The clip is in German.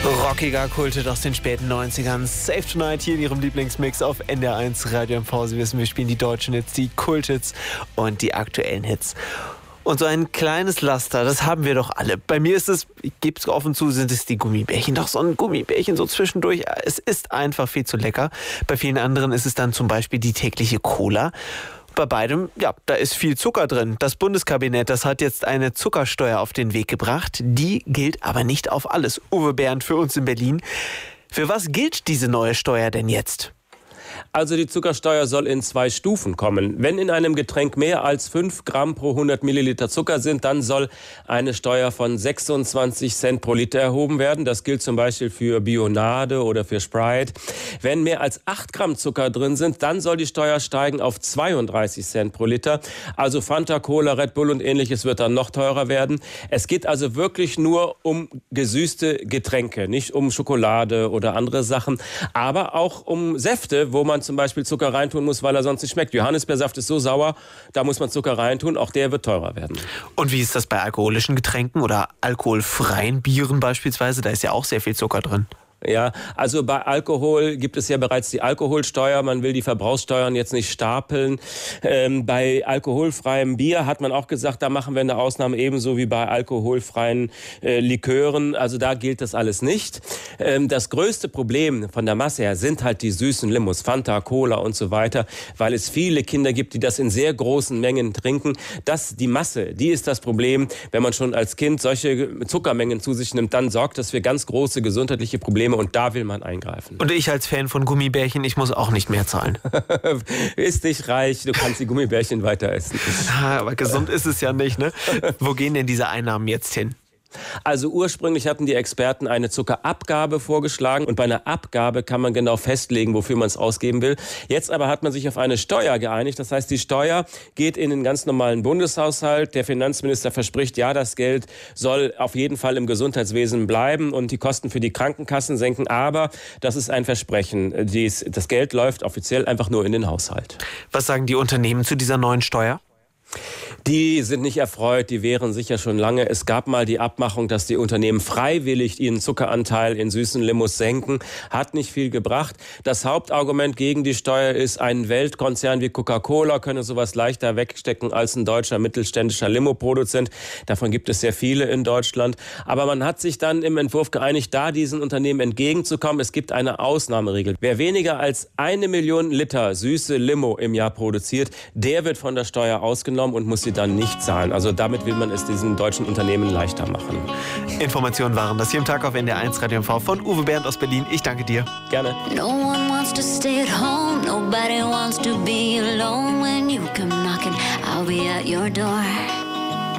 Rockiger Kultet aus den späten 90ern. Save Tonight hier in ihrem Lieblingsmix auf NDR1 Radio MV. Sie wissen, wir spielen die deutschen Hits, die Kulthits und die aktuellen Hits. Und so ein kleines Laster, das haben wir doch alle. Bei mir ist es, ich gebe es offen zu, sind es die Gummibärchen. Doch so ein Gummibärchen so zwischendurch, es ist einfach viel zu lecker. Bei vielen anderen ist es dann zum Beispiel die tägliche Cola. Bei beidem, ja, da ist viel Zucker drin. Das Bundeskabinett, das hat jetzt eine Zuckersteuer auf den Weg gebracht. Die gilt aber nicht auf alles. Uwe Bernd für uns in Berlin. Für was gilt diese neue Steuer denn jetzt? Also die Zuckersteuer soll in 2 Stufen kommen. Wenn in einem Getränk mehr als 5 Gramm pro 100 Milliliter Zucker sind, dann soll eine Steuer von 26 Cent pro Liter erhoben werden. Das gilt zum Beispiel für Bionade oder für Sprite. Wenn mehr als 8 Gramm Zucker drin sind, dann soll die Steuer steigen auf 32 Cent pro Liter. Also Fanta, Cola, Red Bull und ähnliches wird dann noch teurer werden. Es geht also wirklich nur um gesüßte Getränke, nicht um Schokolade oder andere Sachen, aber auch um Säfte, wo man zum Beispiel Zucker reintun muss, weil er sonst nicht schmeckt. Johannisbeersaft ist so sauer, da muss man Zucker reintun, auch der wird teurer werden. Und wie ist das bei alkoholischen Getränken oder alkoholfreien Bieren beispielsweise? Da ist ja auch sehr viel Zucker drin. Ja, also bei Alkohol gibt es ja bereits die Alkoholsteuer. Man will die Verbrauchssteuern jetzt nicht stapeln. Bei alkoholfreiem Bier hat man auch gesagt, da machen wir eine Ausnahme, ebenso wie bei alkoholfreien Likören. Also da gilt das alles nicht. Das größte Problem von der Masse her sind halt die süßen Limos, Fanta, Cola und so weiter, weil es viele Kinder gibt, die das in sehr großen Mengen trinken. Die Masse, die ist das Problem. Wenn man schon als Kind solche Zuckermengen zu sich nimmt, dann sorgt das für ganz große gesundheitliche Probleme. Und da will man eingreifen. Und ich als Fan von Gummibärchen, ich muss auch nicht mehr zahlen. Ist dich reich, du kannst die Gummibärchen weiter essen. Aber gesund ist es ja nicht, ne? Wo gehen denn diese Einnahmen jetzt hin? Also ursprünglich hatten die Experten eine Zuckerabgabe vorgeschlagen und bei einer Abgabe kann man genau festlegen, wofür man es ausgeben will. Jetzt aber hat man sich auf eine Steuer geeinigt. Das heißt, die Steuer geht in den ganz normalen Bundeshaushalt. Der Finanzminister verspricht, ja, das Geld soll auf jeden Fall im Gesundheitswesen bleiben und die Kosten für die Krankenkassen senken. Aber das ist ein Versprechen. Das Geld läuft offiziell einfach nur in den Haushalt. Was sagen die Unternehmen zu dieser neuen Steuer? Die sind nicht erfreut, die wehren sich ja schon lange. Es gab mal die Abmachung, dass die Unternehmen freiwillig ihren Zuckeranteil in süßen Limos senken. Hat nicht viel gebracht. Das Hauptargument gegen die Steuer ist, ein Weltkonzern wie Coca-Cola könne sowas leichter wegstecken als ein deutscher mittelständischer Limo-Produzent. Davon gibt es sehr viele in Deutschland. Aber man hat sich dann im Entwurf geeinigt, da diesen Unternehmen entgegenzukommen. Es gibt eine Ausnahmeregel. Wer weniger als 1 Million Liter süße Limo im Jahr produziert, der wird von der Steuer ausgenommen und muss sie dann nicht zahlen. Also damit will man es diesen deutschen Unternehmen leichter machen. Informationen waren das hier im Tag auf NDR1 Radio MV von Uwe Bernd aus Berlin. Ich danke dir. Gerne. No one wants to stay at home. Nobody wants to be alone. When you come knocking, I'll be at your door.